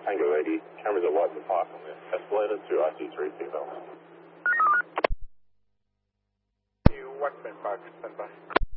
Tango 80, cameras at White Park on the escalator to IC3 seatbelt. White Park, stand by.